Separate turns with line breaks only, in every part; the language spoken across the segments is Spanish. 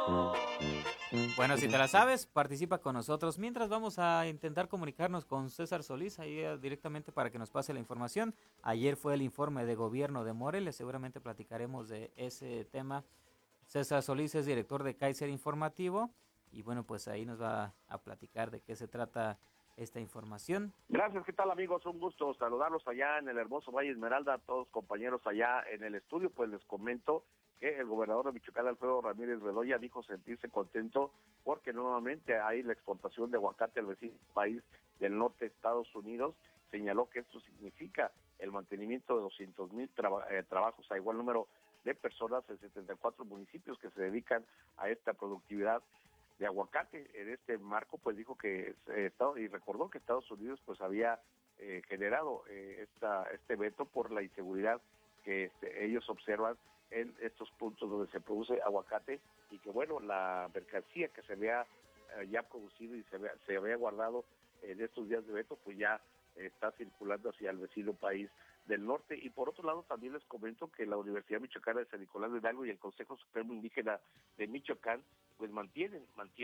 Bueno, si te la sabes, participa con nosotros. Mientras vamos a intentar comunicarnos con César Solís, ahí directamente para que nos pase la información. Ayer fue el informe de gobierno de Morelia, seguramente platicaremos de ese tema. César Solís es director de Kaiser Informativo y bueno, pues ahí nos va a platicar de qué se trata esta información.
Gracias, ¿qué tal amigos? Un gusto saludarlos allá en el hermoso Valle Esmeralda, a todos compañeros allá en el estudio. Pues les comento que el gobernador de Michoacán, Alfredo Ramírez Bedoya, dijo sentirse contento porque nuevamente hay la exportación de aguacate al vecino país del norte de Estados Unidos. Señaló que esto significa el mantenimiento de 200,000 trabajos a igual número de personas en 74 municipios que se dedican a esta productividad de aguacate. En este marco pues dijo que y recordó que Estados Unidos pues había generado este veto por la inseguridad que ellos observan en estos puntos donde se produce aguacate, y que bueno, la mercancía que se había ya producido y se había guardado en estos días de veto pues ya está circulando hacia el vecino país del norte. Y por otro lado también les comento que la Universidad Michoacana de San Nicolás de Hidalgo y el Consejo Supremo Indígena de Michoacán pues mantienen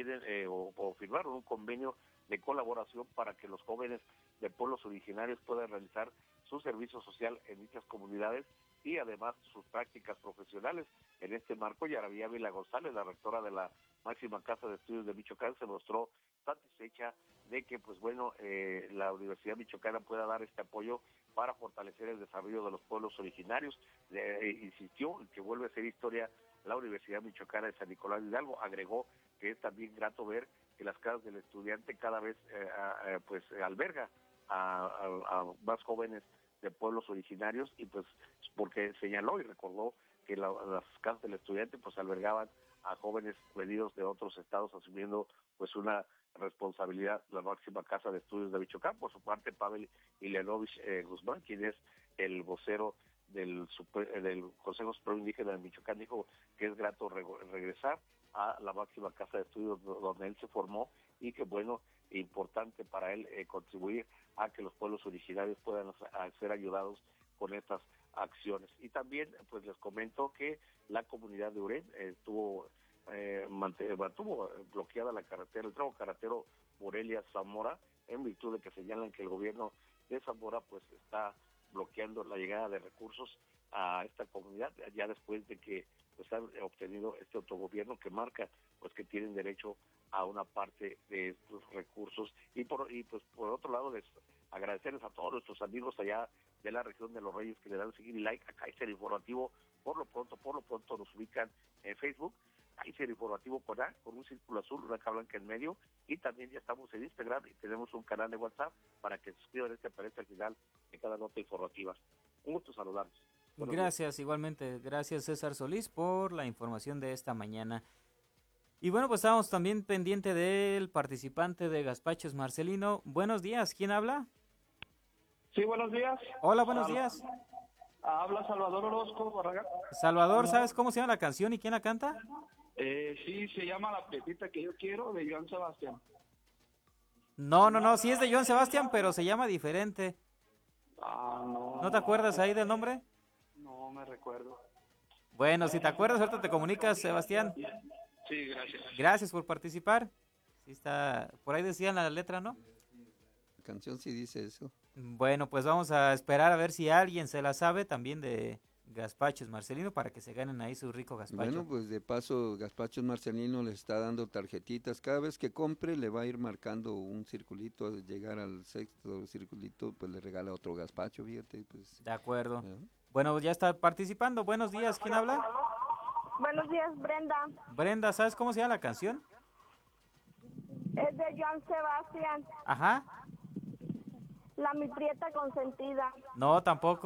o firmaron un convenio de colaboración para que los jóvenes de pueblos originarios puedan realizar su servicio social en dichas comunidades y además sus prácticas profesionales. En este marco, Yaravía Vila González, la rectora de la máxima casa de estudios de Michoacán, se mostró satisfecha de que pues bueno, la Universidad Michoacana pueda dar este apoyo para fortalecer el desarrollo de los pueblos originarios. Insistió en que vuelve a ser historia la Universidad Michoacana de San Nicolás de Hidalgo. Agregó que es también grato ver que las casas del estudiante cada vez pues alberga a más jóvenes de pueblos originarios, y pues porque señaló y recordó que las casas del estudiante pues albergaban a jóvenes venidos de otros estados asumiendo pues una responsabilidad la máxima casa de estudios de Michoacán. Por su parte, Pavel Ilenovich Guzmán, quien es el vocero del Consejo Supremo Indígena de Michoacán, dijo que es grato regresar a la máxima casa de estudios donde él se formó, y que bueno, importante para él contribuir a que los pueblos originarios puedan ser ayudados con estas acciones. Y también pues les comento que la comunidad de Urén mantuvo bloqueada la carretera, el tramo carretero Morelia-Zamora, en virtud de que señalan que el gobierno de Zamora pues está bloqueando la llegada de recursos a esta comunidad, ya después de que pues han obtenido este autogobierno que marca pues que tienen derecho a una parte de estos recursos. Y pues por otro lado, les agradecerles a todos nuestros amigos allá de la región de Los Reyes que le dan seguir y like a Kaiser Informativo. Por lo pronto nos ubican en Facebook, Kaiser Informativo con un círculo azul, una K blanca en medio, y también ya estamos en Instagram y tenemos un canal de WhatsApp para que se suscriban. Aparece al final de cada nota informativa. Un gusto saludarlos.
Gracias, igualmente. Gracias, César Solís, por la información de esta mañana. Y bueno, pues estamos también pendiente del participante de Gazpachos, Marcelino. Buenos días, ¿quién habla?
Sí, buenos días.
Hola, buenos días.
Habla Salvador Orozco Barragán.
Salvador, ¿sabes cómo se llama la canción y quién la canta?
Sí, se llama La Prietita que yo quiero, de Joan Sebastián.
No, sí es de Joan Sebastián, pero se llama diferente.
No.
¿No te acuerdas ahí del nombre?
No me recuerdo.
Bueno, si te acuerdas, ahorita te comunicas, Sebastián.
Sí, gracias.
Gracias por participar. Sí está, por ahí decían la letra, ¿no?
La canción sí dice eso.
Bueno, pues vamos a esperar a ver si alguien se la sabe también de Gazpachos, Marcelino, para que se ganen ahí su rico gazpacho.
Bueno, pues de paso, Gazpachos Marcelino le está dando tarjetitas. Cada vez que compre le va a ir marcando un circulito. Al llegar al sexto circulito, pues le regala otro gazpacho, fíjate. Pues,
de acuerdo. Bueno, ya está participando. Buenos días, ¿quién habla?
Buenos días, Brenda.
Brenda, ¿sabes cómo se llama la canción?
Es de Joan Sebastián.
Ajá.
La mi prieta consentida.
No, tampoco.